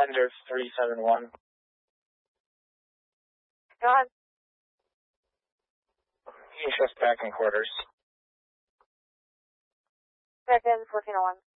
under 371. Go ahead. EHS back in quarters. Back in 1401.